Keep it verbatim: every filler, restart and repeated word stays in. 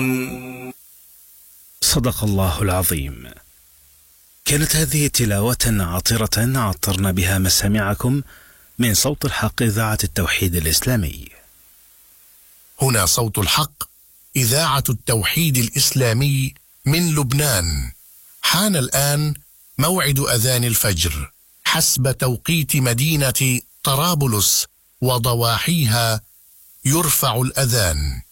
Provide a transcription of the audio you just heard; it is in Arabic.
صدق الله العظيم. كانت هذه تلاوة عطرة عطرنا بها مسامعكم من صوت الحق إذاعة التوحيد الإسلامي. هنا صوت الحق إذاعة التوحيد الإسلامي من لبنان. حان الآن موعد أذان الفجر حسب توقيت مدينة طرابلس وضواحيها. يرفع الأذان.